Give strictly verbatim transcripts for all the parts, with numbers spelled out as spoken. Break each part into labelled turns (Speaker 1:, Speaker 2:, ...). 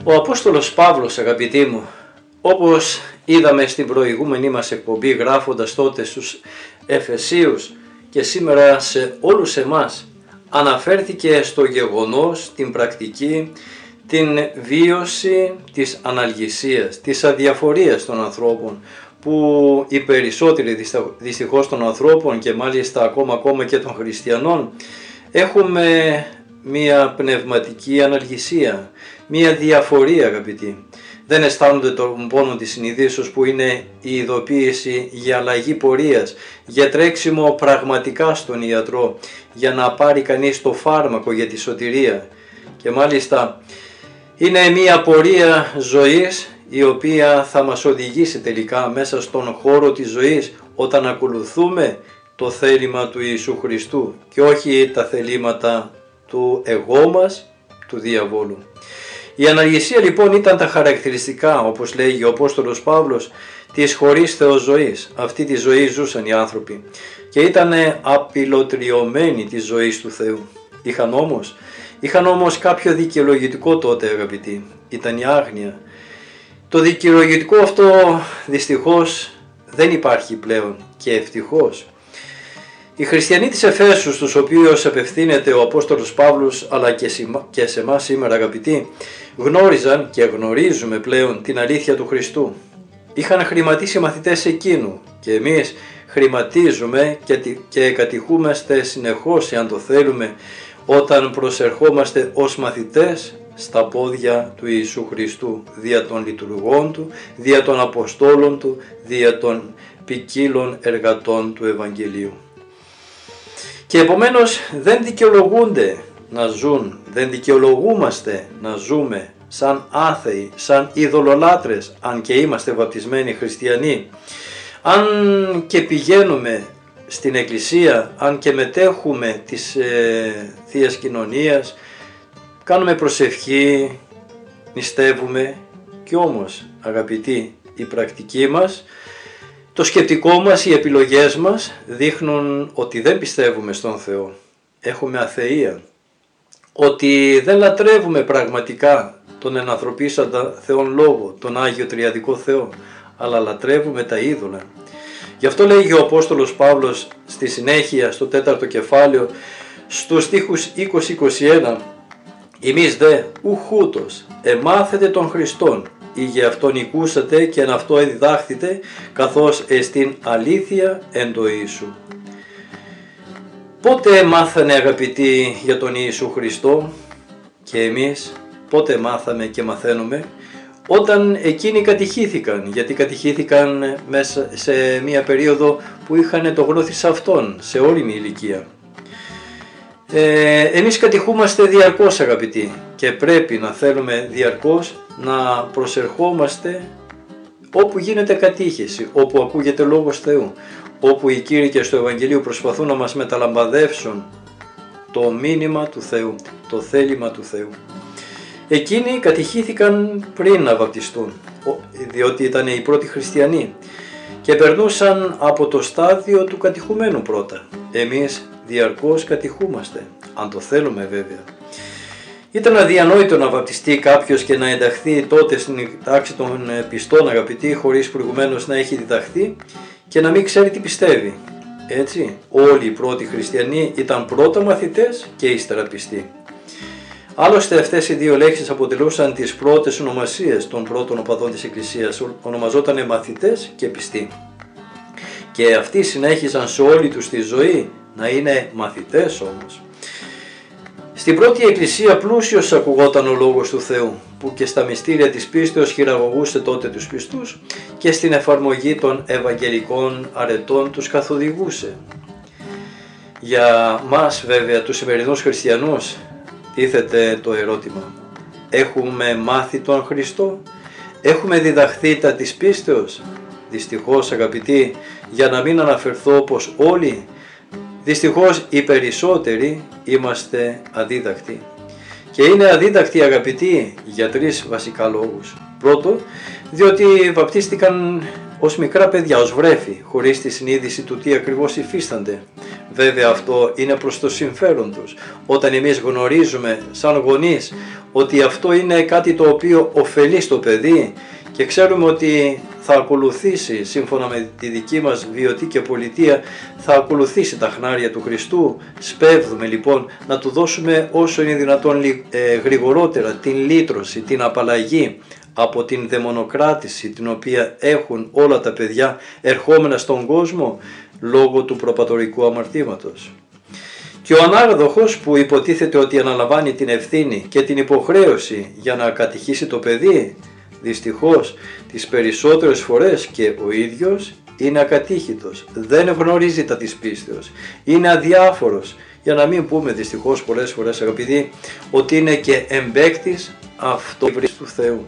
Speaker 1: Ο Απόστολος Παύλος, αγαπητοί μου, όπως είδαμε στην προηγούμενη μας εκπομπή γράφοντας τότε στους Εφεσίους και σήμερα σε όλους εμάς, αναφέρθηκε στο γεγονός, την πρακτική, την βίωση της αναλγησίας, της αδιαφορίας των ανθρώπων, που οι περισσότεροι δυστυχώς των ανθρώπων και μάλιστα ακόμα ακόμα και των χριστιανών έχουμε μία πνευματική αναλγησία, μία διαφορία, αγαπητοί. Δεν αισθάνονται τον πόνο της συνειδήσεως που είναι η ειδοποίηση για αλλαγή πορείας, για τρέξιμο πραγματικά στον ιατρό, για να πάρει κανείς το φάρμακο για τη σωτηρία. Και μάλιστα είναι μία πορεία ζωής η οποία θα μας οδηγήσει τελικά μέσα στον χώρο της ζωής όταν ακολουθούμε το θέλημα του Ιησού Χριστού και όχι τα θελήματα του εγώ μας, του διαβόλου. Η αναλγησία λοιπόν ήταν τα χαρακτηριστικά, όπως λέγει ο Απόστολος Παύλος, της χωρίς Θεός ζωής. Αυτή τη ζωή ζούσαν οι άνθρωποι και ήταν απειλοτριωμένοι της ζωής του Θεού. Είχαν όμως, είχαν όμως κάποιο δικαιολογητικό τότε, αγαπητοί. Ήταν η άγνοια. Το δικαιολογητικό αυτό δυστυχώς δεν υπάρχει πλέον και ευτυχώς. Οι χριστιανοί της Εφέσου, στους οποίους απευθύνεται ο Απόστολος Παύλος, αλλά και σε εμάς σήμερα, αγαπητοί, γνώριζαν και γνωρίζουμε πλέον την αλήθεια του Χριστού. Είχαν χρηματίσει μαθητές εκείνου και εμείς χρηματίζουμε και κατηχούμαστε συνεχώς, εάν το θέλουμε, όταν προσερχόμαστε ως μαθητές στα πόδια του Ιησού Χριστού, δια των λειτουργών Του, δια των Αποστόλων Του, δια των ποικίλων εργατών του Ευαγγελίου. Και επομένως δεν δικαιολογούνται να ζουν, δεν δικαιολογούμαστε να ζούμε σαν άθεοι, σαν ειδωλολάτρες, αν και είμαστε βαπτισμένοι χριστιανοί, αν και πηγαίνουμε στην εκκλησία, αν και μετέχουμε της ε, Θείας Κοινωνίας, κάνουμε προσευχή, νηστεύουμε, και όμως, αγαπητοί, η πρακτική μας, το σκεπτικό μας, οι επιλογές μας δείχνουν ότι δεν πιστεύουμε στον Θεό. Έχουμε αθεία. Ότι δεν λατρεύουμε πραγματικά τον ενανθρωπίσαντα Θεόν Λόγο, τον Άγιο Τριαδικό Θεό, αλλά λατρεύουμε τα είδωλα. Γι' αυτό λέγει ο Απόστολος Παύλος στη συνέχεια, στο τέταρτο κεφάλαιο, στους στίχους είκοσι είκοσι ένα, «Εμείς δε ουχούτος εμάθετε τον Χριστόν, ή για αυτόν οικούσατε και εν αυτό εδιδάχθητε, καθώς εστίν αλήθεια εν το Ιησού». Πότε μάθανε, αγαπητοί, για τον Ιησού Χριστό και εμείς πότε μάθαμε και μαθαίνουμε? Όταν εκείνοι κατηχήθηκαν, γιατί κατηχήθηκαν μέσα σε μια περίοδο που είχαν το γνώθις αυτόν σε όλη ηλικία. Ε, εμείς κατηχούμαστε διαρκώς, αγαπητοί, και πρέπει να θέλουμε διαρκώς να προσερχόμαστε όπου γίνεται κατήχηση, όπου ακούγεται Λόγος Θεού, όπου οι κήρυκες του Ευαγγελίου προσπαθούν να μας μεταλαμπαδεύσουν το μήνυμα του Θεού, το θέλημα του Θεού. Εκείνοι κατηχήθηκαν πριν να βαπτιστούν, διότι ήταν οι πρώτοι χριστιανοί και περνούσαν από το στάδιο του κατηχουμένου πρώτα. Εμείς διαρκώς κατηχούμαστε, αν το θέλουμε βέβαια. Ήταν αδιανόητο να βαπτιστεί κάποιος και να ενταχθεί τότε στην τάξη των πιστών, αγαπητοί, χωρίς προηγουμένως να έχει διδαχθεί και να μην ξέρει τι πιστεύει. Έτσι, όλοι οι πρώτοι χριστιανοί ήταν πρώτα μαθητές και ύστερα πιστοί. Άλλωστε αυτές οι δύο λέξεις αποτελούσαν τις πρώτες ονομασίες των πρώτων οπαδών της Εκκλησίας. Ονομαζόταν μαθητές και πιστοί. Και αυτοί συνέχισαν σε όλη τους τη ζωή να είναι μαθητές όμως. Στην πρώτη Εκκλησία πλούσιος ακουγόταν ο Λόγος του Θεού, που και στα μυστήρια της πίστεως χειραγωγούσε τότε τους πιστούς και στην εφαρμογή των ευαγγελικών αρετών τους καθοδηγούσε. Για μας βέβαια τους σημερινούς χριστιανούς τίθεται το ερώτημα: έχουμε μάθει τον Χριστό? Έχουμε διδαχθεί τα της πίστεως? Δυστυχώς, αγαπητοί, για να μην αναφερθώ πως όλοι, δυστυχώς οι περισσότεροι είμαστε αδίδακτοι. Και είναι αδίδακτοι, αγαπητοί, για τρεις βασικά λόγους. Πρώτο, διότι βαπτίστηκαν ως μικρά παιδιά, ως βρέφη, χωρίς τη συνείδηση του τι ακριβώς υφίστανται. Βέβαια αυτό είναι προς το συμφέρον τους. Όταν εμείς γνωρίζουμε σαν γονείς ότι αυτό είναι κάτι το οποίο ωφελεί στο παιδί και ξέρουμε ότι θα ακολουθήσει, σύμφωνα με τη δική μας βιωτή και πολιτεία, θα ακολουθήσει τα χνάρια του Χριστού. Σπέβδουμε λοιπόν να του δώσουμε όσο είναι δυνατόν ε, γρηγορότερα την λύτρωση, την απαλλαγή από την δαιμονοκράτηση την οποία έχουν όλα τα παιδιά ερχόμενα στον κόσμο λόγω του προπατορικού αμαρτήματος. Και ο ανάδοχος που υποτίθεται ότι αναλαμβάνει την ευθύνη και την υποχρέωση για να κατηχήσει το παιδί, δυστυχώς τις περισσότερες φορές και ο ίδιος είναι ακατήχητος, δεν γνωρίζει τα της πίστεως, είναι αδιάφορος, για να μην πούμε δυστυχώς πολλές φορές αγαπητοί ότι είναι και εμπαίκτης αυτό του Θεού.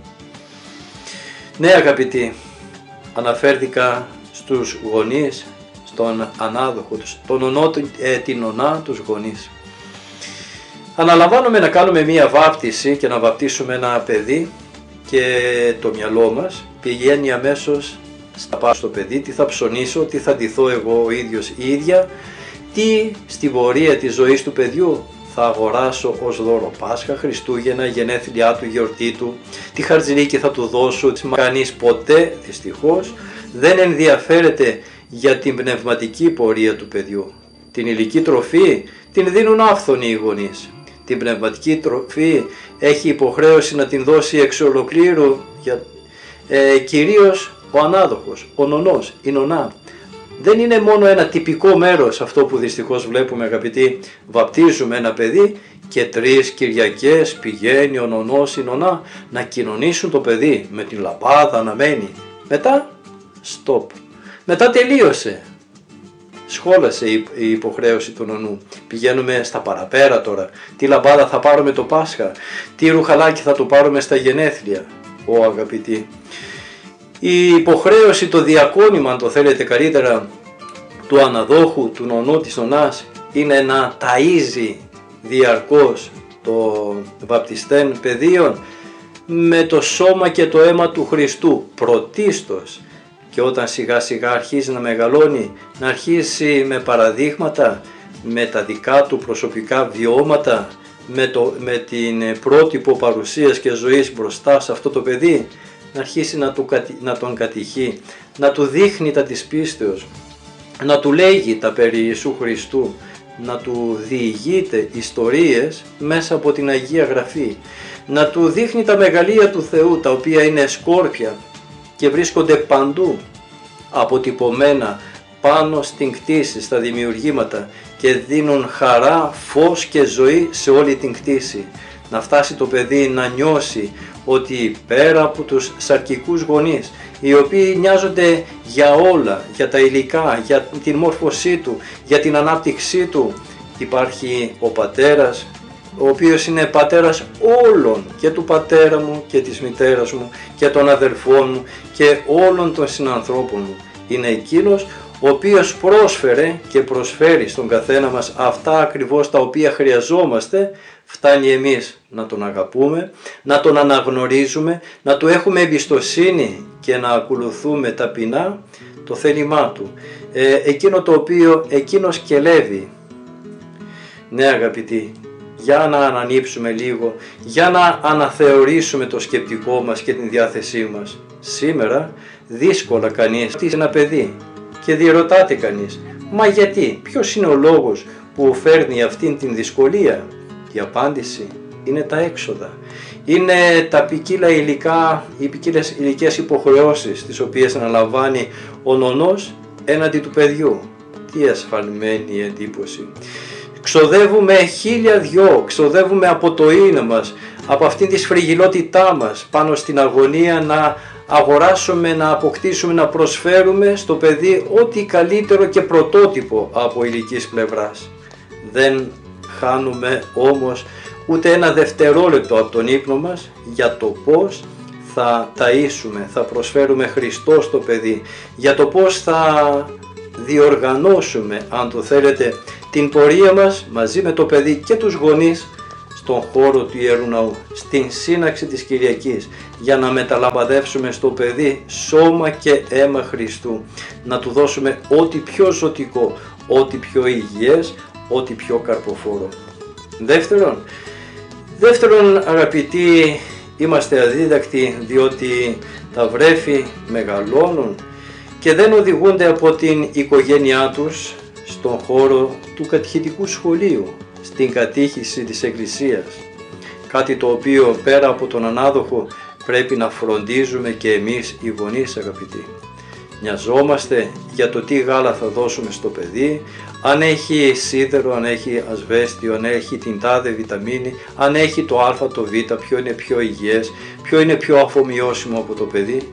Speaker 1: Ναι αγαπητοί, αναφέρθηκα στους γονείς, στον ανάδοχο τους, τον ονό, ε, την ονά τους γονείς. Αναλαμβάνουμε να κάνουμε μία βάπτιση και να βαπτίσουμε ένα παιδί και το μυαλό μας πηγαίνει αμέσως στα πάνω στο παιδί, τι θα ψωνίσω, τι θα ντυθώ εγώ ο ίδιος η ίδια, τι στη πορεία της ζωής του παιδιού θα αγοράσω ως δώρο Πάσχα, Χριστούγεννα, γενέθλιά του, γιορτή του, τι χαρτζηλίκι θα του δώσω. Κανείς ποτέ δυστυχώς δεν ενδιαφέρεται για την πνευματική πορεία του παιδιού. Την υλική τροφή την δίνουν άφθονοι οι γονείς. Την πνευματική τροφή έχει υποχρέωση να την δώσει εξ ολοκλήρου για, ε, κυρίως ο ανάδοχος, ο νονός, η νονά. Δεν είναι μόνο ένα τυπικό μέρος αυτό που δυστυχώς βλέπουμε αγαπητοί, βαπτίζουμε ένα παιδί και τρεις Κυριακές πηγαίνει ο νονός, η νονά να κοινωνήσουν το παιδί με την λαμπάδα να μένει. Μετά, stop. Μετά τελείωσε. Σχόλασε η υποχρέωση του νονού. Πηγαίνουμε στα παραπέρα τώρα. Τι λαμπάδα θα πάρουμε το Πάσχα, τι ρουχαλάκι θα το πάρουμε στα γενέθλια. Ω αγαπητοί, η υποχρέωση, το διακόνημα αν το θέλετε καλύτερα, του αναδόχου, του νονού, της νονάς είναι να ταΐζει διαρκώς το βαπτιστέν παιδίον με το σώμα και το αίμα του Χριστού πρωτίστως. Και όταν σιγά σιγά αρχίζει να μεγαλώνει, να αρχίσει με παραδείγματα, με τα δικά του προσωπικά βιώματα, με, το, με την πρότυπο παρουσίας και ζωής μπροστά σε αυτό το παιδί, να αρχίσει να, του, να τον κατηχεί, να του δείχνει τα της πίστεως, να του λέγει τα περί Ιησού Χριστού, να του διηγείται ιστορίες μέσα από την Αγία Γραφή, να του δείχνει τα μεγαλεία του Θεού, τα οποία είναι σκόρπια και βρίσκονται παντού αποτυπωμένα πάνω στην κτήση, στα δημιουργήματα και δίνουν χαρά, φως και ζωή σε όλη την κτήση. Να φτάσει το παιδί να νιώσει ότι πέρα από τους σαρκικούς γονείς, οι οποίοι νοιάζονται για όλα, για τα υλικά, για την μόρφωσή του, για την ανάπτυξή του, υπάρχει ο πατέρας, ο οποίος είναι πατέρας όλων, και του πατέρα μου και της μητέρας μου και των αδελφών μου και όλων των συνανθρώπων μου. Είναι εκείνος ο οποίος πρόσφερε και προσφέρει στον καθένα μας αυτά ακριβώς τα οποία χρειαζόμαστε. Φτάνει εμείς να τον αγαπούμε, να τον αναγνωρίζουμε, να του έχουμε εμπιστοσύνη και να ακολουθούμε ταπεινά το θέλημά του, ε, εκείνο το οποίο εκείνος κελεύει. Ναι αγαπητοί, για να ανανύψουμε λίγο, για να αναθεωρήσουμε το σκεπτικό μας και την διάθεσή μας. Σήμερα δύσκολα κανείς ένα παιδί και διερωτάται κανείς, μα γιατί, ποιος είναι ο λόγος που φέρνει αυτήν την δυσκολία? Η απάντηση είναι τα έξοδα, είναι τα ποικίλα υλικά, οι ποικίλες υλικές υποχρεώσεις τις οποίες αναλαμβάνει ο νονός έναντι του παιδιού. Τι ασφαλμένη εντύπωση. Ξοδεύουμε χίλια δυο, ξοδεύουμε από το είναι μας, από αυτήν τη σφριγιλότητά μας πάνω στην αγωνία να αγοράσουμε, να αποκτήσουμε, να προσφέρουμε στο παιδί ό,τι καλύτερο και πρωτότυπο από υλικής πλευράς. Δεν χάνουμε όμως ούτε ένα δευτερόλεπτο από τον ύπνο μας για το πώς θα ταΐσουμε, θα προσφέρουμε Χριστό στο παιδί, για το πώς θα διοργανώσουμε, αν το θέλετε, την πορεία μας μαζί με το παιδί και τους γονείς στον χώρο του Ιερού Ναού, στην σύναξη της Κυριακής, για να μεταλαμπαδεύσουμε στο παιδί σώμα και αίμα Χριστού, να του δώσουμε ό,τι πιο ζωτικό, ό,τι πιο υγιές, ό,τι πιο καρποφόρο. Δεύτερον, Δεύτερον, αγαπητοί, είμαστε αδίδακτοι διότι τα βρέφη μεγαλώνουν και δεν οδηγούνται από την οικογένειά τους στον χώρο του κατηχητικού σχολείου, στην κατήχηση της Εκκλησίας. Κάτι το οποίο πέρα από τον ανάδοχο πρέπει να φροντίζουμε και εμείς οι γονείς, αγαπητοί. Νοιαζόμαστε για το τι γάλα θα δώσουμε στο παιδί, αν έχει σίδερο, αν έχει ασβέστιο, αν έχει την τάδε βιταμίνη, αν έχει το α, το β, ποιο είναι πιο υγιές, ποιο είναι πιο αφομοιώσιμο από το παιδί.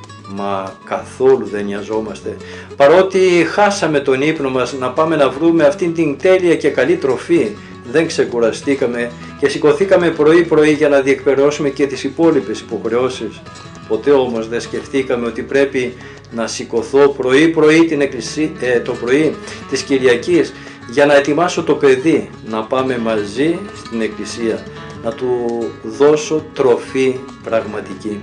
Speaker 1: Μα καθόλου δεν νοιαζόμαστε. Παρότι χάσαμε τον ύπνο μας να πάμε να βρούμε αυτήν την τέλεια και καλή τροφή, δεν ξεκουραστήκαμε και σηκωθήκαμε πρωί πρωί για να διεκπαιρεώσουμε και τις υπόλοιπες υποχρεώσεις. Ποτέ όμως δεν σκεφτήκαμε ότι πρέπει να σηκωθώ πρωί πρωί την εκκλησία, ε, το πρωί της Κυριακής για να ετοιμάσω το παιδί, να πάμε μαζί στην εκκλησία, να του δώσω τροφή πραγματική.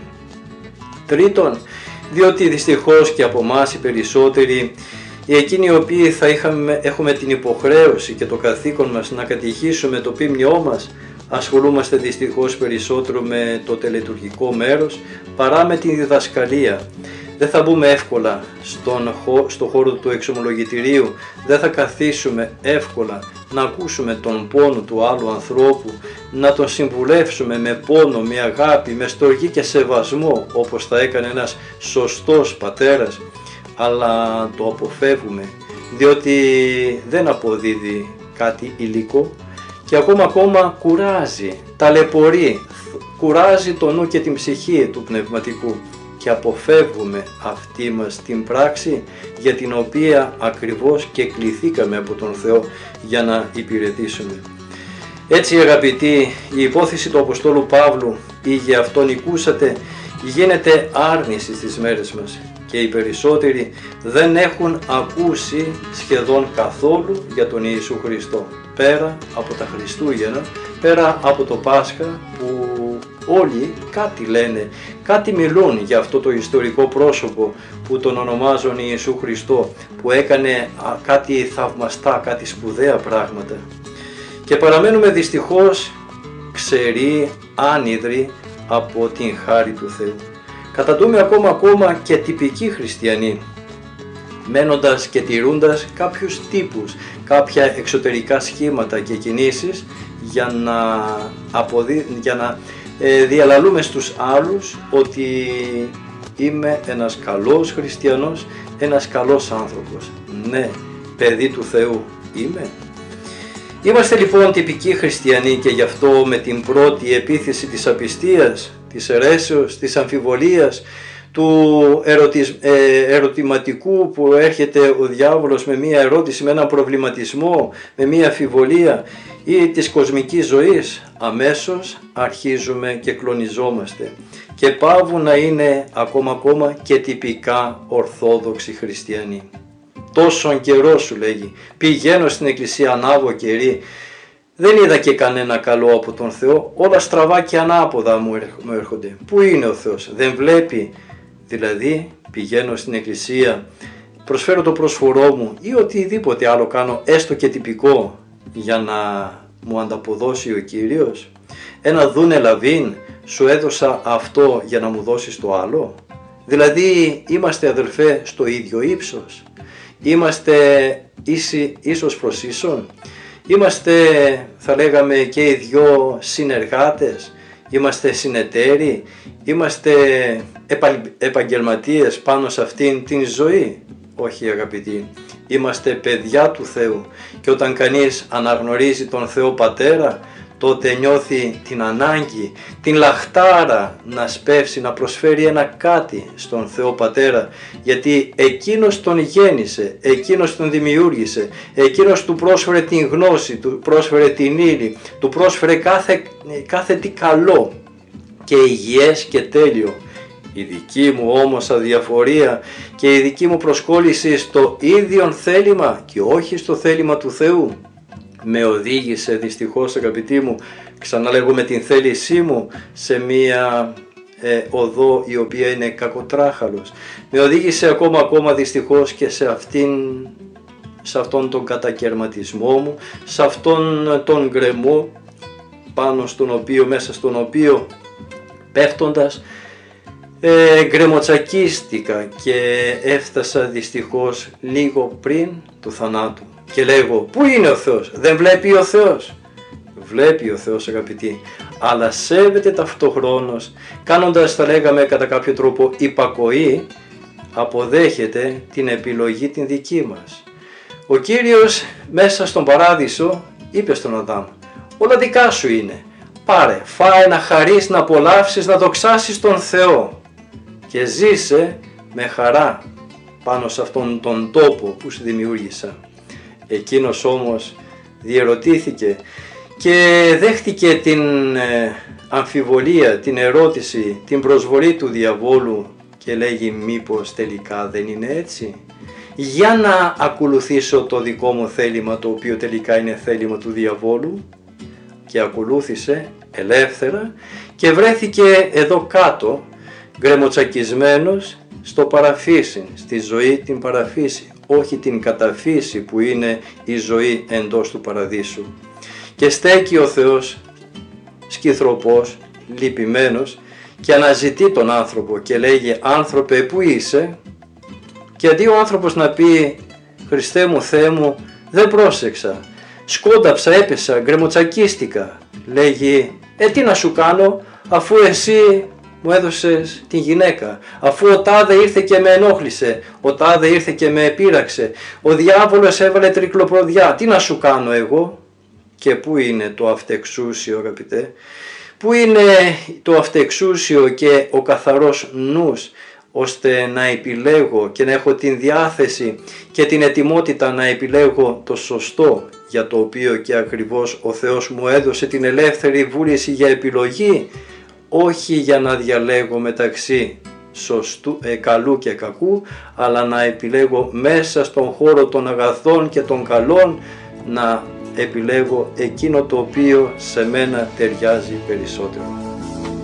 Speaker 1: Τρίτον, διότι δυστυχώς και από εμάς οι περισσότεροι, οι εκείνοι οι οποίοι θα είχαμε, έχουμε την υποχρέωση και το καθήκον μας να κατηχήσουμε το πίμνιό μας, ασχολούμαστε δυστυχώς περισσότερο με το τελετουργικό μέρος παρά με την διδασκαλία. Δεν θα μπούμε εύκολα στον, στο χώρο του εξομολογητηρίου, δεν θα καθίσουμε εύκολα να ακούσουμε τον πόνο του άλλου ανθρώπου, να τον συμβουλεύσουμε με πόνο, με αγάπη, με στοργή και σεβασμό όπως θα έκανε ένας σωστός πατέρας, αλλά το αποφεύγουμε διότι δεν αποδίδει κάτι υλικό και ακόμα ακόμα κουράζει, ταλαιπωρεί, κουράζει το νου και την ψυχή του πνευματικού και αποφεύγουμε αυτή μας την πράξη για την οποία ακριβώς και κληθήκαμε από τον Θεό για να υπηρετήσουμε. Έτσι, αγαπητοί, η υπόθεση του Αποστόλου Παύλου ή για αυτόν οικούσατε γίνεται άρνηση στις μέρες μας και οι περισσότεροι δεν έχουν ακούσει σχεδόν καθόλου για τον Ιησού Χριστό, πέρα από τα Χριστούγεννα, πέρα από το Πάσχα που όλοι κάτι λένε, κάτι μιλούν για αυτό το ιστορικό πρόσωπο που τον ονομάζουν Ιησού Χριστό, που έκανε κάτι θαυμαστά, κάτι σπουδαία πράγματα. Και παραμένουμε δυστυχώς ξεροί, άνυδροι από την χάρη του Θεού. Καταντούμε ακόμα ακόμα και τυπικοί χριστιανοί, μένοντας και τηρούντας κάποιους τύπους, κάποια εξωτερικά σχήματα και κινήσεις για να, αποδι... για να ε, διαλαλούμε στους άλλους ότι είμαι ένας καλός χριστιανός, ένας καλός άνθρωπος. Ναι, παιδί του Θεού είμαι. Είμαστε λοιπόν τυπικοί χριστιανοί και γι' αυτό με την πρώτη επίθεση της απιστίας, της αιρέσεως, της αμφιβολίας, του ερωτησ... ε, ερωτηματικού που έρχεται ο διάβολος με μία ερώτηση, με έναν προβληματισμό, με μία αμφιβολία ή της κοσμικής ζωής, αμέσως αρχίζουμε και κλονιζόμαστε και πάβουν να είναι ακόμα ακόμα και τυπικά ορθόδοξοι χριστιανοί. Τόσον καιρό, σου λέγει, πηγαίνω στην εκκλησία, ανάβω κερί, δεν είδα και κανένα καλό από τον Θεό, όλα στραβά και ανάποδα μου έρχονται. Πού είναι ο Θεός, δεν βλέπει? Δηλαδή πηγαίνω στην εκκλησία, προσφέρω το προσφορό μου ή οτιδήποτε άλλο κάνω, έστω και τυπικό, για να μου ανταποδώσει ο Κύριος. Ένα δούνε λαβίν, σου έδωσα αυτό για να μου δώσεις το άλλο. Δηλαδή είμαστε αδελφέ στο ίδιο ύψος, είμαστε ίσοι, ίσως προς ίσον, είμαστε, θα λέγαμε, και οι δυο συνεργάτες, είμαστε συνεταίροι, είμαστε επαγγελματίες πάνω σε αυτήν την ζωή. Όχι, αγαπητοί, είμαστε παιδιά του Θεού και όταν κανείς αναγνωρίζει τον Θεό Πατέρα, τότε νιώθει την ανάγκη, την λαχτάρα να σπεύσει, να προσφέρει ένα κάτι στον Θεό Πατέρα, γιατί εκείνος τον γέννησε, εκείνος τον δημιούργησε, εκείνος του πρόσφερε την γνώση, του πρόσφερε την ύλη, του πρόσφερε κάθε, κάθε τι καλό και υγιές και τέλειο. Η δική μου όμως αδιαφορία και η δική μου προσκόλληση στο ίδιον θέλημα και όχι στο θέλημα του Θεού με οδήγησε δυστυχώς, αγαπητοί μου, ξαναλέγω, με την θέλησή μου σε μία ε, οδό η οποία είναι κακοτράχαλος. Με οδήγησε ακόμα ακόμα δυστυχώς και σε, αυτήν, σε αυτόν τον κατακαιρματισμό μου, σε αυτόν τον γκρεμό πάνω στον οποίο, μέσα στον οποίο πέφτοντας ε, γκρεμοτσακίστηκα και έφτασα δυστυχώς λίγο πριν του θανάτου και λέγω, πού είναι ο Θεός? Δεν βλέπει ο Θεός? Βλέπει ο Θεός, αγαπητοί, αλλά σέβεται ταυτοχρόνως, κάνοντας, θα λέγαμε κατά κάποιο τρόπο, υπακοή, αποδέχεται την επιλογή την δική μας. Ο Κύριος μέσα στον παράδεισο είπε στον Αδάμ, όλα δικά σου είναι, πάρε, φάε να χαρείς, να απολαύσεις, να δοξάσεις τον Θεό και ζήσε με χαρά πάνω σε αυτόν τον τόπο που σου δημιούργησα. Εκείνος όμως διερωτήθηκε και δέχτηκε την ε, αμφιβολία, την ερώτηση, την προσβολή του διαβόλου και λέγει, μήπως τελικά δεν είναι έτσι? Για να ακολουθήσω το δικό μου θέλημα, το οποίο τελικά είναι θέλημα του διαβόλου. Και ακολούθησε ελεύθερα και βρέθηκε εδώ κάτω γκρεμοτσακισμένος στο παραφύσιν, στη ζωή την παραφύση, όχι την καταφύση που είναι η ζωή εντός του παραδείσου. Και στέκει ο Θεός σκυθροπός, λυπημένος και αναζητεί τον άνθρωπο και λέγει, άνθρωπε, πού είσαι? Και αντί ο άνθρωπος να πει, Χριστέ μου, Θεέ μου, δεν πρόσεξα, σκόνταψα, έπεσα, γκρεμοτσακίστηκα, λέγει, ε τι να σου κάνω αφού εσύ μου έδωσες την γυναίκα, αφού ο τάδε ήρθε και με ενόχλησε, ο τάδε ήρθε και με επήραξε, ο διάβολος έβαλε τρικλοποδιά, τι να σου κάνω εγώ? Και πού είναι το αυτεξούσιο, αγαπητέ? Πού είναι το αυτεξούσιο και ο καθαρός νους, ώστε να επιλέγω και να έχω την διάθεση και την ετοιμότητα να επιλέγω το σωστό, για το οποίο και ακριβώς ο Θεός μου έδωσε την ελεύθερη βούληση για επιλογή, όχι για να διαλέγω μεταξύ σωστού, ε, καλού και κακού, αλλά να επιλέγω μέσα στον χώρο των αγαθών και των καλών, να επιλέγω εκείνο το οποίο σε μένα ταιριάζει περισσότερο.